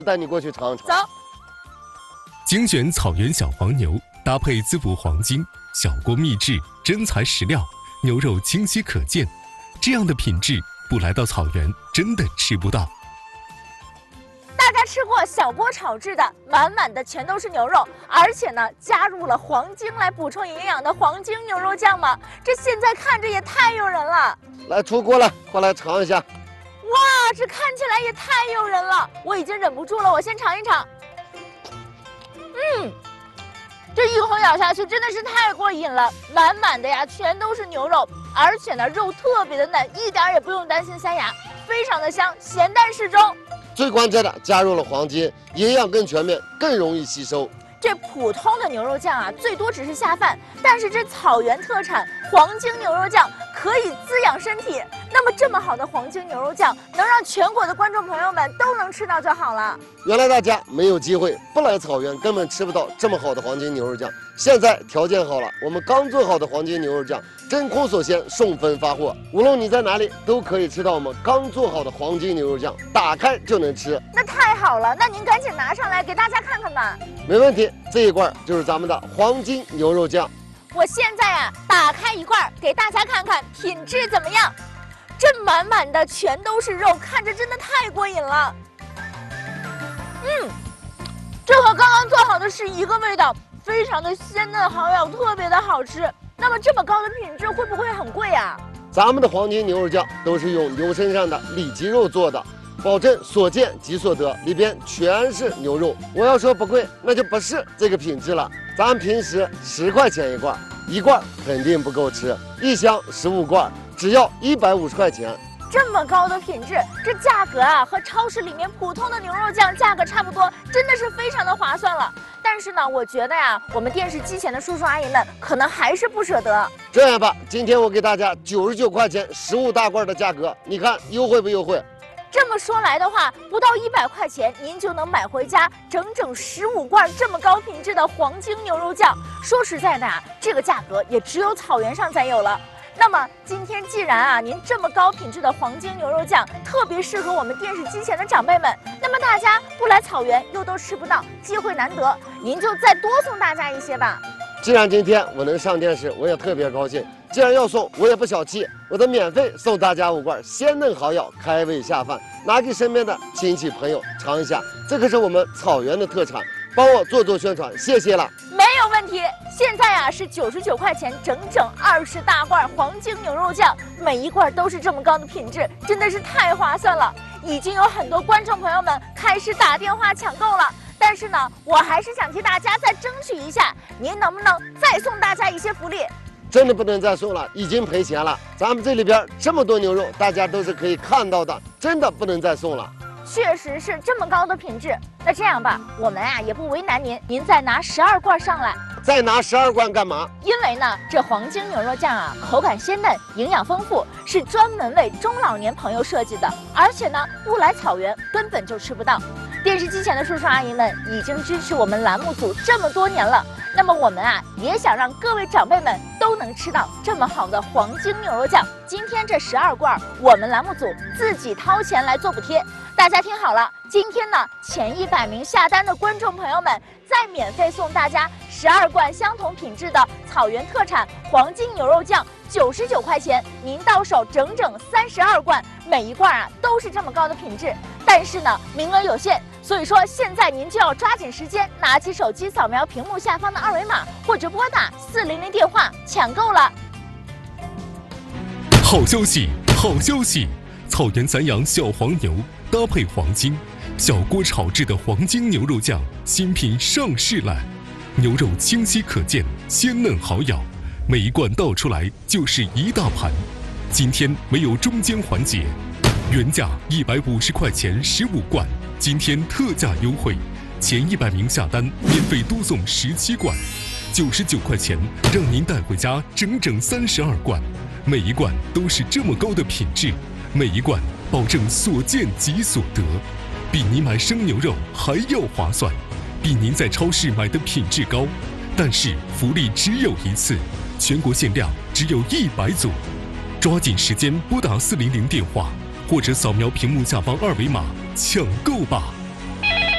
带你过去尝尝。 走。 精选草原小黄牛，搭配滋补黄金，小锅秘制，真材实料，牛肉清晰可见。这样的品质，不来到草原真的吃不到。 大家吃过小锅炒制的，满满的全都是牛肉，而且呢加入了黄精来补充营养的黄精牛肉酱吗？这现在看着也太诱人了。 来出锅了，快来尝一下。 哇，这看起来也太诱人了，我已经忍不住了，我先尝一尝。这一口咬下去真的是太过瘾了，满满的呀全都是牛肉，而且呢肉特别的嫩，一点也不用担心塞牙，非常的香，咸淡适中。 最关键的加入了黄金，营养更全面，更容易吸收。 这普通的牛肉酱啊，最多只是下饭，但是这草原特产黄精牛肉酱可以滋养身体。那么这么好的黄精牛肉酱，能让全国的观众朋友们都能吃到就好了。 原来大家没有机会，不来草原根本吃不到这么好的黄金牛肉酱。现在条件好了，我们刚做好的黄金牛肉酱真空锁鲜，送分发货，无论你在哪里都可以吃到我们刚做好的黄金牛肉酱，打开就能吃。 那太好了，那您赶紧拿上来给大家看看吧。 没问题，这一罐就是咱们的黄金牛肉酱。 我现在啊，打开一罐给大家看看品质怎么样。这满满的全都是肉，看着真的太过瘾了。这和刚刚做好的是一个味道，非常的鲜嫩好咬，特别的好吃。那么这么高的品质会不会很贵啊？ 咱们的黄金牛肉酱都是用牛身上的里脊肉做的，保证所见即所得，里边全是牛肉。我要说不贵，那就不是这个品质了。咱们平时10块钱一罐，一罐肯定不够吃，一箱15罐，只要150块钱。 这么高的品质，这价格啊和超市里面普通的牛肉酱价格差不多，真的是非常的划算了。但是呢，我觉得呀，我们电视机前的叔叔阿姨们可能还是不舍得。 这样吧，今天我给大家99块钱15大罐的价格，你看优惠不优惠？ 这么说来的话，不到100块钱，您就能买回家整整15罐这么高品质的黄金牛肉酱。说实在的啊，这个价格也只有草原上才有了。那么今天既然啊，您这么高品质的黄金牛肉酱特别适合我们电视机前的长辈们，那么大家不来草原又都吃不到，机会难得，您就再多送大家一些吧。 既然今天我能上电视，我也特别高兴。既然要送，我也不小气，我都免费送大家5罐鲜嫩好咬、开胃下饭，拿给身边的亲戚朋友尝一下。这可是我们草原的特产，帮我做宣传，谢谢了。 没有问题。现在啊是99块钱，整整20大罐黄金牛肉酱，每一罐都是这么高的品质，真的是太划算了。已经有很多观众朋友们开始打电话抢购了。但是呢，我还是想替大家再争取一下，您能不能再送大家一些福利？ 真的不能再送了，已经赔钱了。咱们这里边这么多牛肉，大家都是可以看到的，真的不能再送了。 确实是这么高的品质。那这样吧，我们啊也不为难您，您再拿12罐上来。 再拿12罐干嘛？ 因为呢，这黄金牛肉酱啊，口感鲜嫩，营养丰富，是专门为中老年朋友设计的，而且呢，不来草原根本就吃不到。电视机前的叔叔阿姨们已经支持我们栏目组这么多年了，那么我们啊也想让各位长辈们都能吃到这么好的黄金牛肉酱。今天这12罐，我们栏目组自己掏钱来做补贴。大家听好了，今天呢前100名下单的观众朋友们，再免费送大家12罐相同品质的草原特产黄金牛肉酱，99块钱，您到手整整32罐，每一罐啊都是这么高的品质。但是呢，名额有限，所以说现在您就要抓紧时间，拿起手机扫描屏幕下方的2维码，或者拨打400电话抢购了。 好消息，好消息！草原散养小黄牛搭配黄金，小锅炒制的黄金牛肉酱新品上市了。牛肉清晰可见，鲜嫩好咬，每一罐倒出来就是一大盘。今天没有中间环节，原价150块钱15罐，今天特价优惠，前100名下单免费多送17罐，99块钱让您带回家整整32罐，每一罐都是这么高的品质，每一罐保证所见即所得，比您买生牛肉还要划算，比您在超市买的品质高。但是福利只有一次，全国限量只有100组，抓紧时间拨打400电话，或者扫描屏幕下方2维码抢购吧。